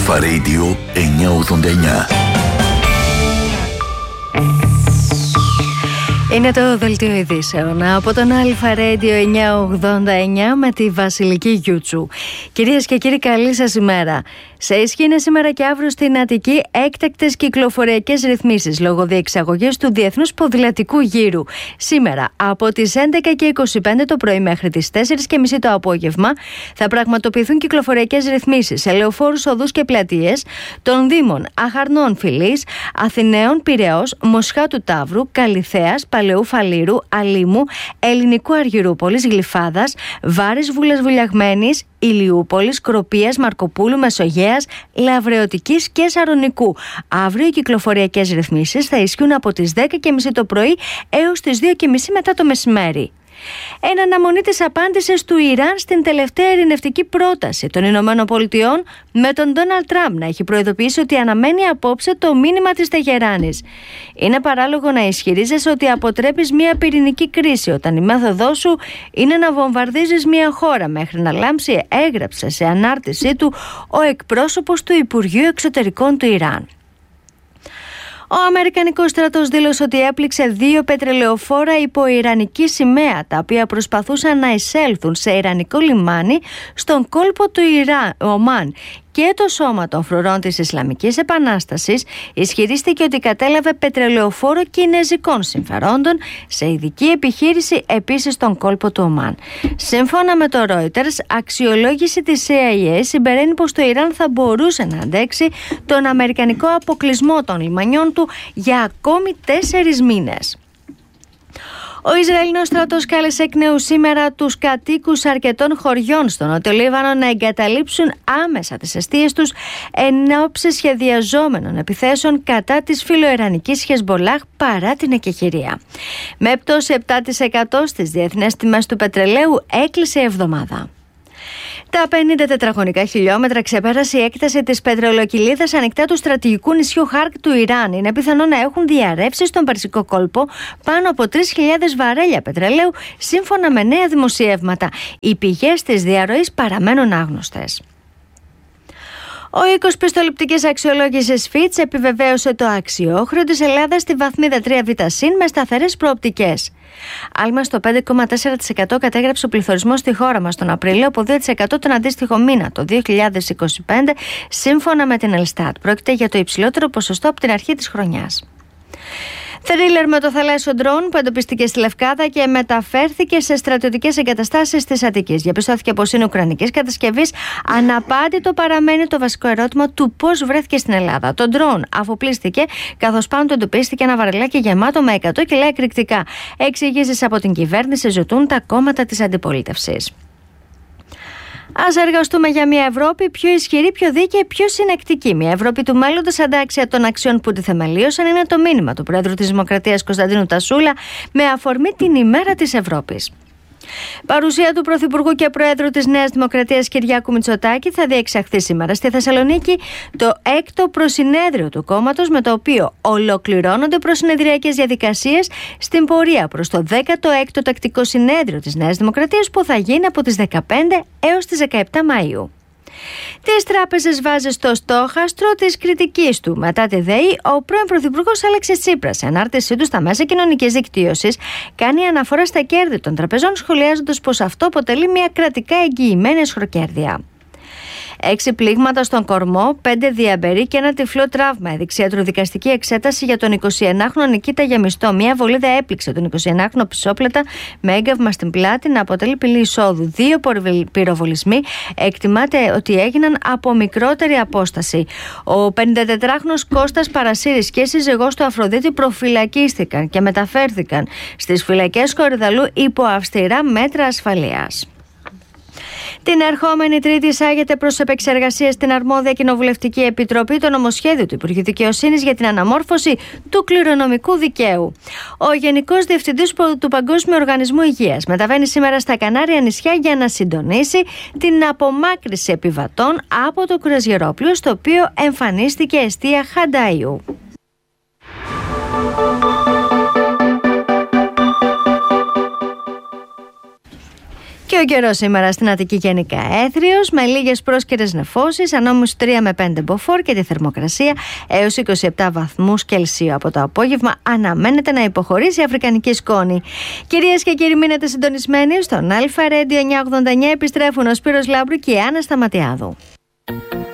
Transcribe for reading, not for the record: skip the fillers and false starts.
Αλφα Radio 989. Είναι το δελτίο ειδήσεων από τον Αλφα Radio 989 με τη Βασιλική Γιούτσου. Κυρίες και κύριοι, καλή σας ημέρα. Σε ισχύ είναι σήμερα και αύριο στην Αττική έκτακτες κυκλοφοριακές ρυθμίσεις λόγω διεξαγωγής του Διεθνούς Ποδηλατικού Γύρου. Σήμερα από τις 11:25 το πρωί μέχρι τις 4:30 το απόγευμα θα πραγματοποιηθούν κυκλοφοριακές ρυθμίσεις σε λεωφόρους, οδούς και πλατείες των Δήμων Αχαρνών Φυλής, Αθηναίων, Πειραιώς, Μοσχάτου Ταύρου, Καλιθέας, Παλαιού Φαλήρου, Αλήμου, Ελληνικού Αργυρούπολης, Γλυφάδας, Βάρης Βούλας Βουλιαγμένης, Ηλιούπολης, Κροπίας, Μαρκοπούλου, Μεσογέας, Λαβρεωτικής και Σαρονικού. Αύριο οι κυκλοφοριακές ρυθμίσεις θα ισχύουν από τις 10:30 το πρωί έως τις 2:30 μετά το μεσημέρι. Εν αναμονή της απάντησης του Ιράν στην τελευταία ειρηνευτική πρόταση των Ηνωμένων Πολιτειών, με τον Ντόναλντ Τραμπ να έχει προειδοποιήσει ότι αναμένει απόψε το μήνυμα της Τεχεράνης. Είναι παράλογο να ισχυρίζεσαι ότι αποτρέπεις μια πυρηνική κρίση όταν η μέθοδός σου είναι να βομβαρδίζεις μια χώρα μέχρι να λάμψει, έγραψε σε ανάρτησή του ο εκπρόσωπος του Υπουργείου Εξωτερικών του Ιράν. Ο Αμερικανικός στρατός δήλωσε ότι έπληξε 2 πετρελαιοφόρα υπό ιρανική σημαία, τα οποία προσπαθούσαν να εισέλθουν σε ιρανικό λιμάνι στον κόλπο του Ομάν. Και το Σώμα των Φρουρών της Ισλαμικής Επανάστασης ισχυρίστηκε ότι κατέλαβε πετρελαιοφόρο κινεζικών συμφερόντων σε ειδική επιχείρηση επίσης στον κόλπο του Ομάν. Σύμφωνα με το Reuters, αξιολόγηση της CIA συμπεραίνει πως το Ιράν θα μπορούσε να αντέξει τον αμερικανικό αποκλεισμό των λιμανιών του για ακόμη 4 μήνες. Ο Ισραηλινός στρατός κάλεσε εκ νέου σήμερα τους κατοίκους αρκετών χωριών στο Νότιο Λίβανο να εγκαταλείψουν άμεσα τις εστίες τους εν ώψη σχεδιαζόμενων επιθέσεων κατά της φιλοϊρανικής Χεσμπολάχ παρά την εκεχηρία. Με πτώση 7% στις διεθνές τιμές του πετρελαίου έκλεισε η εβδομάδα. Τα 50 τετραγωνικά χιλιόμετρα ξεπέρασε η έκταση της πετρελοκυλίδας ανοιχτά του στρατηγικού νησιού Χάρκ του Ιράν. Είναι πιθανό να έχουν διαρρεύσει στον Περσικό κόλπο πάνω από 3.000 βαρέλια πετρελαίου, σύμφωνα με νέα δημοσιεύματα. Οι πηγές της διαρροής παραμένουν άγνωστες. Ο οίκος πιστοληπτικής αξιολόγησης Fitch επιβεβαίωσε το αξιόχρεο της Ελλάδας στη βαθμίδα 3β- με σταθερές προοπτικές. Άλμα στο 5,4% κατέγραψε ο πληθωρισμός στη χώρα μας τον Απρίλιο, από 2% τον αντίστοιχο μήνα το 2025, σύμφωνα με την Ελστάτ. Πρόκειται για το υψηλότερο ποσοστό από την αρχή της χρονιάς. Θρίλερ με το θαλάσσιο ντρόουν που εντοπίστηκε στη Λευκάδα και μεταφέρθηκε σε στρατιωτικές εγκαταστάσεις της Αττικής. Διαπιστώθηκε πως είναι ουκρανικής κατασκευής. Αναπάντητο παραμένει το βασικό ερώτημα του πώς βρέθηκε στην Ελλάδα. Το ντρόουν αφοπλίστηκε, καθώς πάνω του εντοπίστηκε ένα βαρελάκι γεμάτο με 100 κιλά εκρηκτικά. Εξηγήσεις από την κυβέρνηση ζητούν τα κόμματα της αντιπολίτευσης. Ας εργαστούμε για μια Ευρώπη πιο ισχυρή, πιο δίκαιη, πιο συνεκτική. Μια Ευρώπη του μέλλοντος αντάξια των αξιών που τη θεμελίωσαν είναι το μήνυμα του Πρόεδρου της Δημοκρατίας Κωνσταντίνου Τασούλα με αφορμή την ημέρα της Ευρώπης. Παρουσία του Πρωθυπουργού και Προέδρου της Νέας Δημοκρατίας Κυριάκου Μητσοτάκη θα διεξαχθεί σήμερα στη Θεσσαλονίκη το 6ο προσυνέδριο του κόμματος, με το οποίο ολοκληρώνονται προσυνεδριακές διαδικασίες στην πορεία προς το 16ο τακτικό συνέδριο της Νέας Δημοκρατίας που θα γίνει από τις 15 έως τις 17 Μαΐου. Τις τράπεζες βάζει στο στόχαστρο της κριτικής του. Μετά τη ΔΕΗ, ο πρώην Πρωθυπουργός Αλέξης Τσίπρας, σε ανάρτησή του στα μέσα κοινωνικής δικτύωσης, κάνει αναφορά στα κέρδη των τραπεζών, σχολιάζοντας πως αυτό αποτελεί μια κρατικά εγγυημένη αισχροκέρδεια. 6 πλήγματα στον κορμό, 5 διαμπερί και ένα τυφλό τραύμα έδειξε ιατροδικαστική εξέταση για τον 21χρονο Νικήτα Γιαμιστό. Μια βολίδα έπληξε τον 21χρονο πισόπλατα με έγκαυμα στην πλάτη να αποτελεί πυλή εισόδου. 2 πυροβολισμοί εκτιμάται ότι έγιναν από μικρότερη απόσταση. Ο 54χρονος Κώστας Παρασύρης και η σύζυγός του Αφροδίτη προφυλακίστηκαν και μεταφέρθηκαν στις φυλακές Κορυδαλού υπό αυστηρά μέτρα ασφαλείας. Την ερχόμενη Τρίτη εισάγεται προς επεξεργασία στην αρμόδια Κοινοβουλευτική Επιτροπή το νομοσχέδιο του Υπουργείου Δικαιοσύνης για την αναμόρφωση του κληρονομικού δικαίου. Ο Γενικός Διευθυντής του Παγκόσμιου Οργανισμού Υγείας μεταβαίνει σήμερα στα Κανάρια νησιά για να συντονίσει την απομάκρυνση επιβατών από το κρουαζιερόπλοιο, στο οποίο εμφανίστηκε εστία Χαντάιου. Και Και ο καιρός σήμερα στην Αττική γενικά έθριος, με λίγες πρόσκαιρες νεφώσεις, ανώμους 3 με 5 μποφόρ και τη θερμοκρασία έως 27 βαθμούς Κελσίου. Από το απόγευμα αναμένεται να υποχωρήσει η αφρικανική σκόνη. Κυρίες και κύριοι, μείνετε συντονισμένοι στον Αλφα Radio 989. Επιστρέφουν ο Σπύρος Λάμπρου και η Άννα Σταματιάδου.